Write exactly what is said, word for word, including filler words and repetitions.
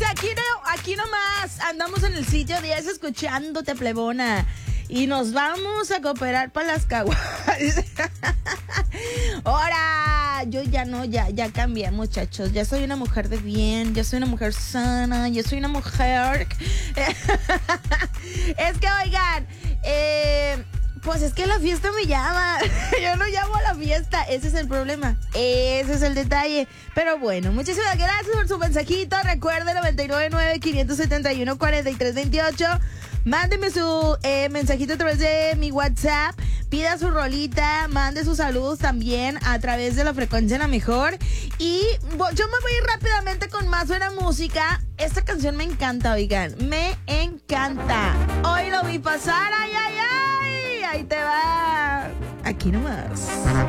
aquí, no, aquí nomás andamos en el sitio diez escuchándote, plebona. Y nos vamos a cooperar para las caguas. Ahora, yo ya no, ya, ya cambié, muchachos. Ya soy una mujer de bien, ya soy una mujer sana, ya soy una mujer. Es que, oigan, eh, pues es que la fiesta me llama. Yo no llamo a la fiesta. Ese es el problema. Ese es el detalle. Pero bueno, muchísimas gracias por su mensajito. Recuerde noventa y nueve nueve, quinientos setenta y uno, cuarenta y tres veintiocho. Mándeme su eh, mensajito a través de mi WhatsApp. Pida su rolita. Mande sus saludos también a través de la frecuencia La Mejor. Y bo- yo me voy a ir rápidamente con más buena música. Esta canción me encanta, oigan. Me encanta. Hoy lo vi pasar. Ay, ay, ay. Ahí te va. Aquí nomás.